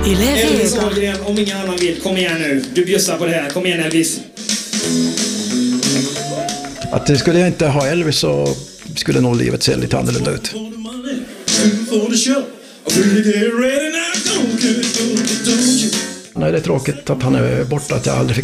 Elvis Ahlgren, om ingen annan vill. Kom igen nu. Du bjussar på det här. Kom igen, Elvis. Att det skulle jag inte ha Elvis så skulle nog livet se lite annorlunda ut. Nej, det är tråkigt att han är borta, att jag aldrig fick